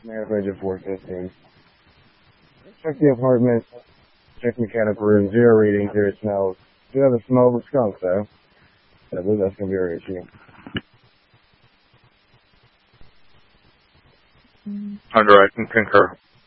Average of 415. Check the apartment. Check mechanical room. 0 reading, 0 smells. Do have the smell of a skunk, though. I believe that's going to be our issue. Under, I can concur.